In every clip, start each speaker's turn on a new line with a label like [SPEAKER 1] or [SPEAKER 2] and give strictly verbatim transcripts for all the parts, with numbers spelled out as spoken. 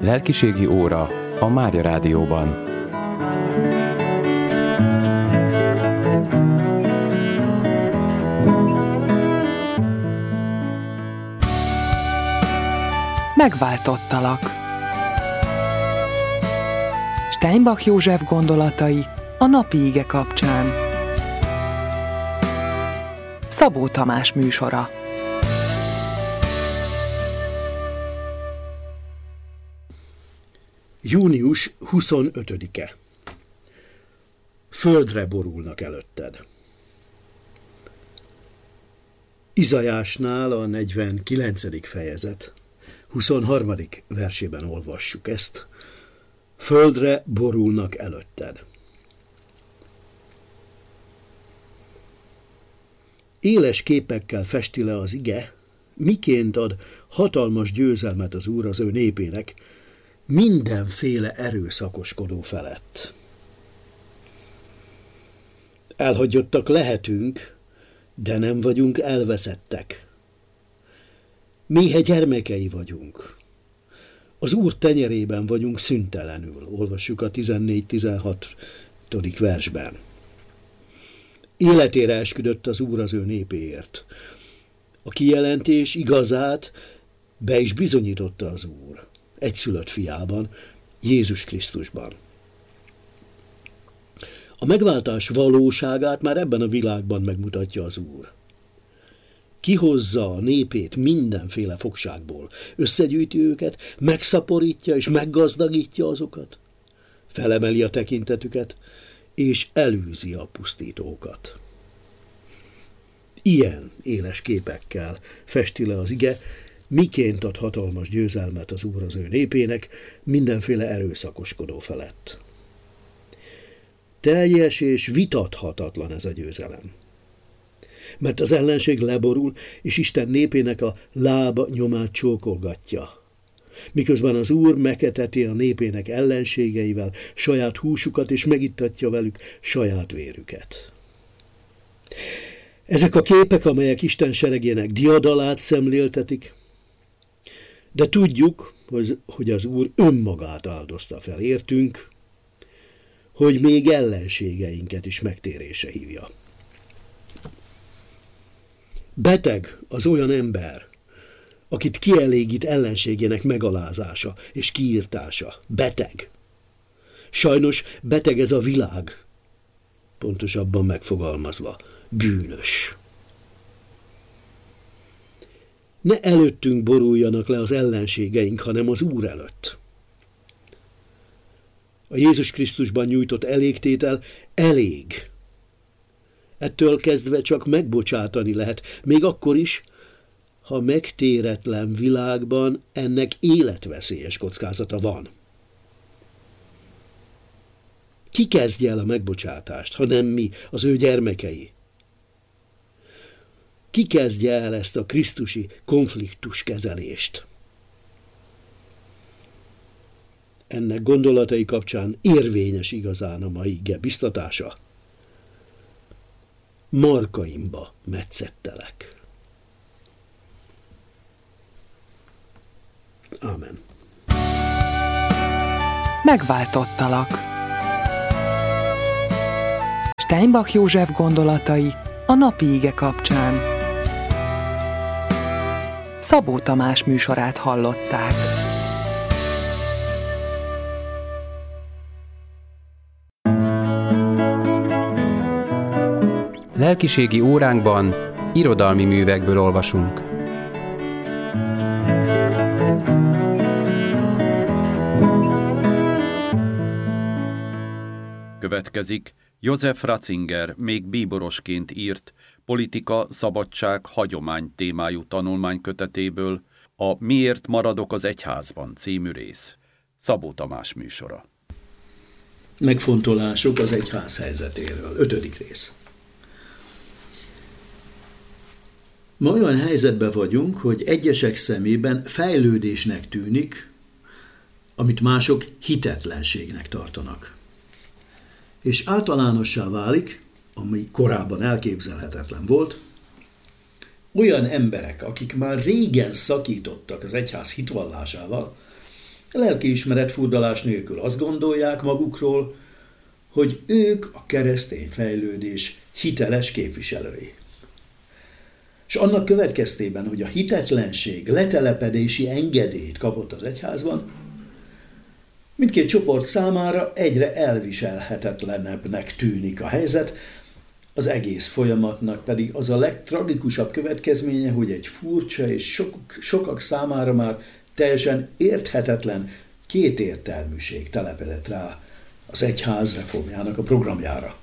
[SPEAKER 1] Lelkiségi óra a Mária Rádióban.
[SPEAKER 2] Megváltottalak. Steinbach József gondolatai a napi ige kapcsán. Szabó Tamás műsora.
[SPEAKER 3] június huszonötödike. Földre borulnak előtted. Izaiásnál a negyvenkilencedik fejezet huszonharmadik versében olvassuk ezt. Földre borulnak előtted. Éles képekkel festi le az ige, miként ad hatalmas győzelmet az Úr az ő népének, mindenféle erőszakoskodó felett. Elhagyottak lehetünk, de nem vagyunk elveszettek. Méhe gyermekei vagyunk. Az Úr tenyerében vagyunk szüntelenül, olvassuk a tizennégy-tizenhatodik versben. Életére esküdött az Úr az ő népéért. A kijelentés igazát be is bizonyította az Úr, egyszülött fiában, Jézus Krisztusban. A megváltás valóságát már ebben a világban megmutatja az Úr. Kihozza a népét mindenféle fogságból, összegyűjti őket, megszaporítja és meggazdagítja azokat, felemeli a tekintetüket, és elűzi a pusztítókat. Ilyen éles képekkel festi le az ige, miként ad hatalmas győzelmet az Úr az ő népének mindenféle erőszakoskodó felett. Teljes és vitathatatlan ez a győzelem. Mert az ellenség leborul, és Isten népének a lába nyomát csókolgatja. Miközben az Úr megeteti a népének ellenségeivel saját húsukat, és megittatja velük saját vérüket. Ezek a képek, amelyek Isten seregének diadalát szemléltetik, de tudjuk, hogy az Úr önmagát áldozta fel értünk, hogy még ellenségeinket is megtérésre hívja. Beteg az olyan ember, akit kielégít ellenségének megalázása és kiirtása. Beteg. Sajnos beteg ez a világ, pontosabban megfogalmazva, bűnös. Ne előttünk boruljanak le az ellenségeink, hanem az Úr előtt. A Jézus Krisztusban nyújtott elégtétel elég. Ettől kezdve csak megbocsátani lehet, még akkor is, ha megtéretlen világban ennek életveszélyes kockázata van. Ki kezdje el a megbocsátást, ha nem mi, az ő gyermekei? Ki kezdje el ezt a krisztusi konfliktus kezelést? Ennek gondolatai kapcsán érvényes igazán a mai ige biztatása. Markaimba metszettelek. Ámen.
[SPEAKER 2] Megváltottalak. Steinbach József gondolatai a napi ige kapcsán. Szabó Tamás műsorát hallották.
[SPEAKER 1] Lelkiségi óránkban irodalmi művekből olvasunk.
[SPEAKER 4] Következik József Ratzinger még bíborosként írt Politika, szabadság, hagyomány témájú tanulmánykötetéből a Miért maradok az egyházban című rész. Szabó Tamás műsora.
[SPEAKER 3] Megfontolások az egyház helyzetéről. Ötödik rész. Ma olyan helyzetben vagyunk, hogy egyesek szemében fejlődésnek tűnik, amit mások hitetlenségnek tartanak. És általánossá válik, ami korábban elképzelhetetlen volt, olyan emberek, akik már régen szakítottak az egyház hitvallásával, lelkiismeret furdalás nélkül azt gondolják magukról, hogy ők a keresztény fejlődés hiteles képviselői. És annak következtében, hogy a hitetlenség letelepedési engedélyt kapott az egyházban, mindkét csoport számára egyre elviselhetetlenebbnek tűnik a helyzet, az egész folyamatnak pedig az a legtragikusabb következménye, hogy egy furcsa és sok, sokak számára már teljesen érthetetlen kétértelműség telepedett rá az egyház reformjának a programjára.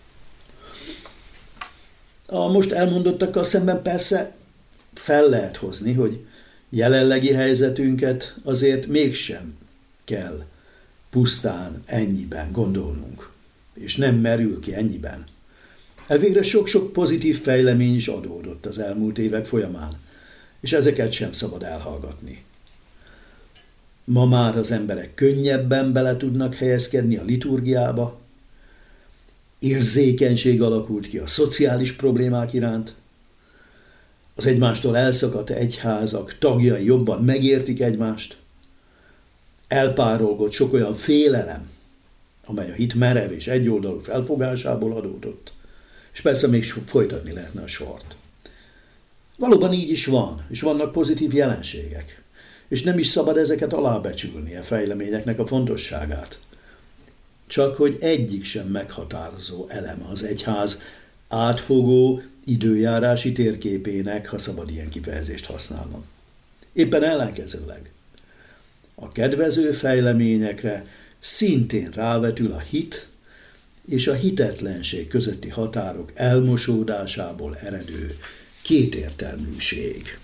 [SPEAKER 3] A most elmondottakkal szemben persze fel lehet hozni, hogy jelenlegi helyzetünket azért mégsem kell pusztán ennyiben gondolnunk, és nem merül ki ennyiben. Elvégre sok-sok pozitív fejlemény is adódott az elmúlt évek folyamán, és ezeket sem szabad elhallgatni. Ma már az emberek könnyebben bele tudnak helyezkedni a liturgiába, érzékenység alakult ki a szociális problémák iránt, az egymástól elszakadt egyházak tagjai jobban megértik egymást, elpárolgott sok olyan félelem, amely a hit merev és egyoldalú felfogásából adódott, és persze még folytatni lehetne a sort. Valóban így is van, és vannak pozitív jelenségek, és nem is szabad ezeket alábecsülni a fejleményeknek a fontosságát. Csak hogy egyik sem meghatározó eleme az egyház átfogó időjárási térképének, ha szabad ilyen kifejezést használnom. Éppen ellenkezőleg. A kedvező fejleményekre szintén rávetül a hit és a hitetlenség közötti határok elmosódásából eredő kétértelműség.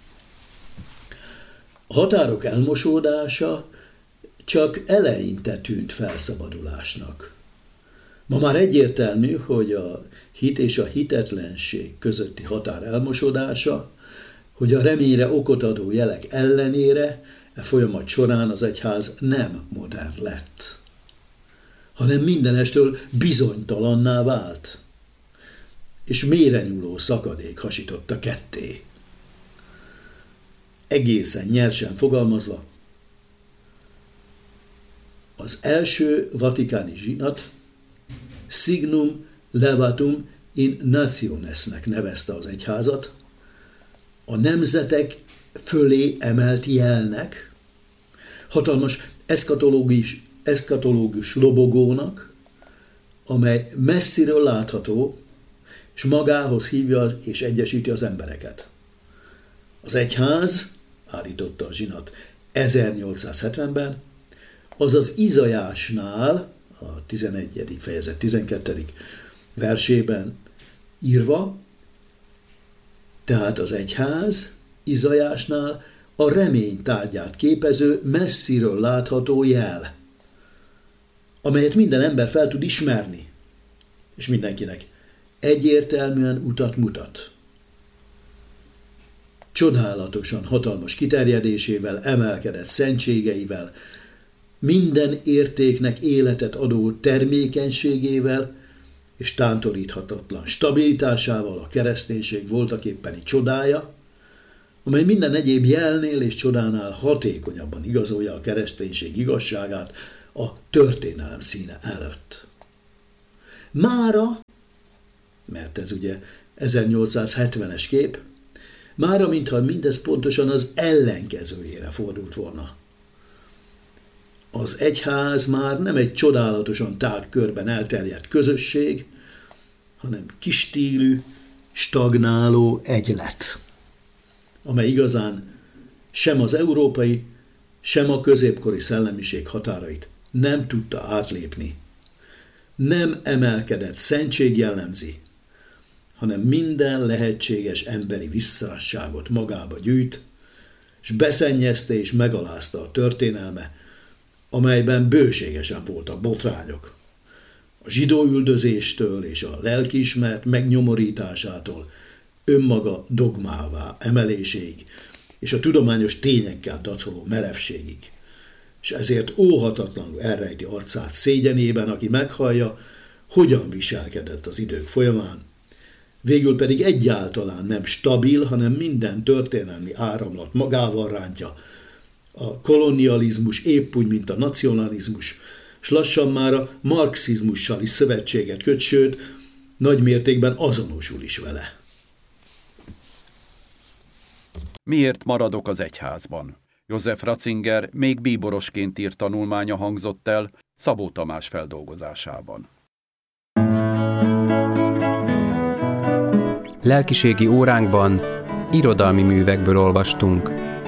[SPEAKER 3] A határok elmosódása csak eleinte tűnt felszabadulásnak. Ma már egyértelmű, hogy a hit és a hitetlenség közötti határ elmosódása, hogy a reményre okot adó jelek ellenére e folyamat során az egyház nem modern lett, hanem mindenestől bizonytalanná vált, és mélyre nyúló szakadék hasította ketté. Egészen nyersen fogalmazva, az első vatikáni zsinat Signum Levatum in Nationesnek nevezte az egyházat, a nemzetek fölé emelt jelnek, hatalmas eszkatológus, eszkatológus lobogónak, amely messziről látható, és magához hívja és egyesíti az embereket. Az egyház, állította a zsinat ezernyolcszázhetvenben, az az Izajásnál, a tizenegyedik fejezet tizenkettedik versében írva, tehát az egyház Izajásnál a remény tárgyát képező messziről látható jel, amelyet minden ember fel tud ismerni, és mindenkinek egyértelműen utat mutat. Csodálatosan hatalmas kiterjedésével, emelkedett szentségeivel, minden értéknek életet adó termékenységével és tántoríthatatlan stabilitásával a kereszténység voltaképpeni csodája, amely minden egyéb jelnél és csodánál hatékonyabban igazolja a kereszténység igazságát a történelem színe előtt. Mára, mert ez ugye ezernyolcszázhetvenes kép, mára mintha mindez pontosan az ellenkezőjére fordult volna. Az egyház már nem egy csodálatosan tág körben elterjedt közösség, hanem kistílű, stagnáló egylet, amely igazán sem az európai, sem a középkori szellemiség határait nem tudta átlépni. Nem emelkedett szentség jellemzi, hanem minden lehetséges emberi visszásságot magába gyűjt, és beszennyezte és megalázta a történelme, amelyben bőségesen voltak botrányok. A zsidóüldözéstől és a lelkiismeret megnyomorításától önmaga dogmává emeléséig, és a tudományos tényekkel dacoló merevségig. És ezért óhatatlanul elrejti arcát szégyenében, aki meghallja, hogyan viselkedett az idők folyamán, végül pedig egyáltalán nem stabil, hanem minden történelmi áramlat magával rántja, A kolonializmus épp úgy, mint a nacionalizmus, s lassan már a marxizmussal is szövetséget köt, sőt, nagy mértékben azonosul is vele.
[SPEAKER 4] Miért maradok az egyházban? József Ratzinger még bíborosként írt tanulmánya hangzott el Szabó Tamás feldolgozásában.
[SPEAKER 1] Lelkiségi óránkban irodalmi művekből olvastunk.